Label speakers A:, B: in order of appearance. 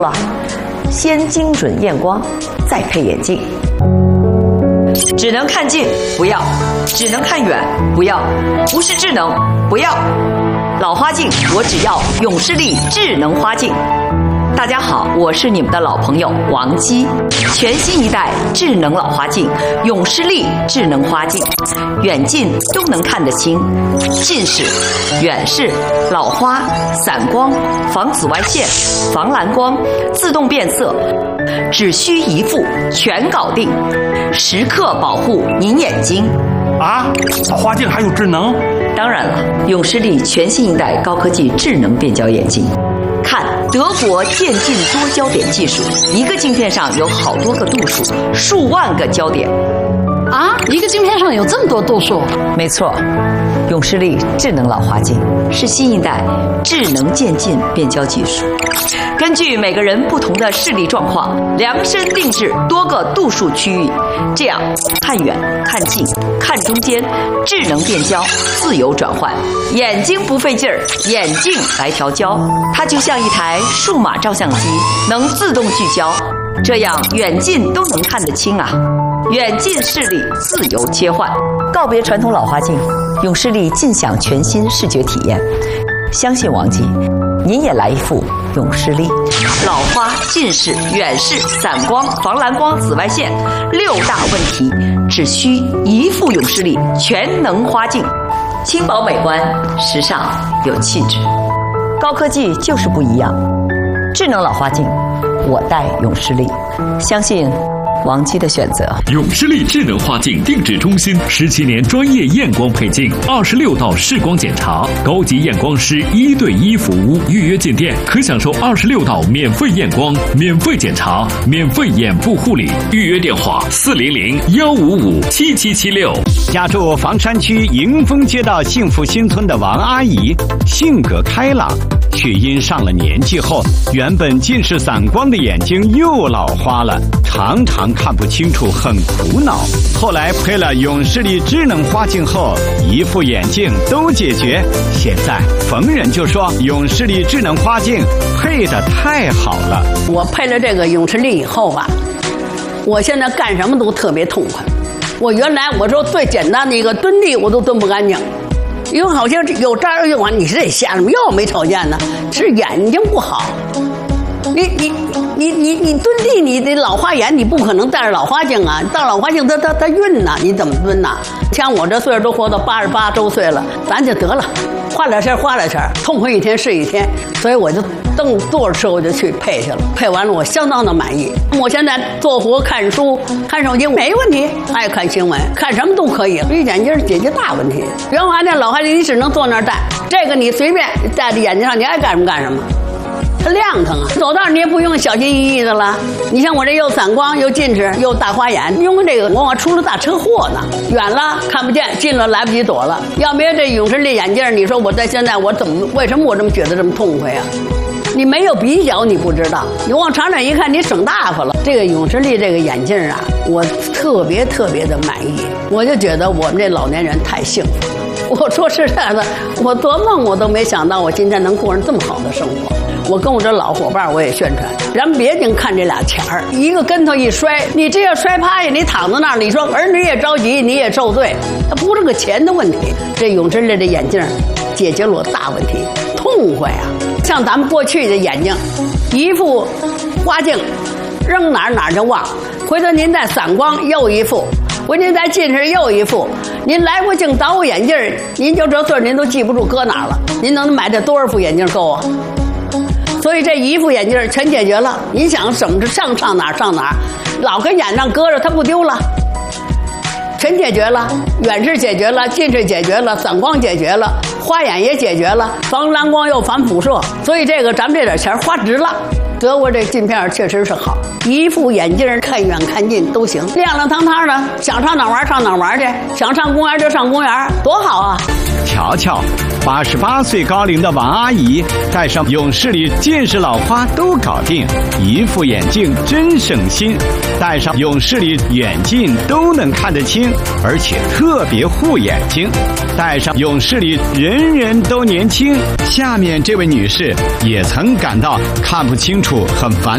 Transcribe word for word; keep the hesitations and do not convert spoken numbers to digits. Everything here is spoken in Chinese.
A: 了，先精准验光，再配眼镜。只能看近不要，只能看远不要，不是智能不要。老花镜我只要永视力智能花镜。大家好，我是你们的老朋友王姬。全新一代智能老花镜永视力智能花镜，远近都能看得清，近视、远视、老花、散光、防紫外线、防蓝光、自动变色，只需一副全搞定，时刻保护您眼睛。
B: 啊，老花镜还有智能？
A: 当然了，永视力全新一代高科技智能变焦眼镜。看德国渐进多焦点技术，一个镜片上有好多个度数，数万个焦点。
C: 啊，一个镜片上有这么多度数？
A: 没错，永视力智能老花镜是新一代智能渐进变焦技术，根据每个人不同的视力状况，量身定制多个度数区域，这样看远、看近、看中间，智能变焦，自由转换，眼睛不费劲儿，眼镜来调焦，它就像一台数码照相机，能自动聚焦，这样远近都能看得清啊。远近视力自由切换，告别传统老花镜，永视力尽享全新视觉体验。相信王姬，您也来一副永视力。老花、近视、远视、散光、防蓝光、紫外线六大问题，只需一副永视力全能花镜，轻薄美观，时尚有气质。高科技就是不一样，智能老花镜，我戴永视力，相信王姬的选择。
D: 永视力智能花镜定制中心十七年专业验光配镜，二十六道视光检查，高级验光师一对一服务。预约进店可享受二十六道免费验光、免费检查、免费眼部护理。预约电话：四零零幺五五七七七六。
E: 家住房山区迎丰街道幸福新村的王阿姨，性格开朗，却因上了年纪后，原本近视散光的眼睛又老花了，常常看不清楚，很苦恼。后来配了永视力智能花镜后，一副眼镜都解决。现在逢人就说永视力智能花镜配得太好了。
C: 我配了这个永视力以后吧，我现在干什么都特别痛快。我原来我说最简单的一个蹲地我都蹲不干净，因为好像有这儿有完，你是得瞎什么又没瞅见呢？是眼睛不好。你你你你你蹲地，你得老花眼，你不可能戴着老花镜啊！戴老花镜它它它晕呐，你怎么蹲呐？像我这岁数都活到八十八周岁了，咱就得了，花两身花两身，痛快一天是一天。所以我就蹬坐着车我就去配去了，配完了我相当的满意。我现在做活看书看手机没问题，爱看新闻看什么都可以，所以眼镜解决大问题。原来那老花镜你只能坐那儿戴，这个你随便戴在眼睛上，你爱干什么干什么。它亮堂啊，走道你也不用小心翼翼的了。你像我这又散光又近视又大花眼，用这个往往出了大车祸呢。远了看不见，近了来不及躲了。要没有这永视力眼镜，你说我在现在我怎么为什么我这么觉得这么痛快啊？你没有比较你不知道，你往长远一看你省大发了。这个永视力这个眼镜啊，我特别特别的满意，我就觉得我们这老年人太幸福了。我说实在的，我做梦我都没想到我今天能过上这么好的生活。我跟我这老伙伴我也宣传，咱别净看这俩钱儿，一个跟头一摔，你这要摔趴下，你躺在那儿，你说儿女也着急，你也受罪，它不是个钱的问题。这永视力的眼镜解决了我大问题，痛快啊！像咱们过去的眼睛，一副花镜，扔哪儿哪儿就忘，回头您再散光又一副。回您再近视又一副，您来回镜倒我眼镜，您就这岁您都记不住搁哪儿了。您能买这多少副眼镜够啊？所以这一副眼镜全解决了。您想怎么着上上哪儿上哪儿，老跟眼上搁着它不丢了，全解决了。远视解决了，近视解决了，散光解决了，花眼也解决了，防蓝光又防辐射。所以这个咱们这点钱花值了。德国这镜片确实是好，一副眼镜看远看近都行，亮亮堂堂的，想上哪玩上哪玩去，想上公园就上公园，多好啊！
E: 瞧瞧，八十八岁高龄的王阿姨戴上永视力近视老花都搞定，一副眼镜真省心。戴上永视力远近都能看得清，而且特别护眼睛。戴上永视力人人都年轻。下面这位女士也曾感到看不清楚很烦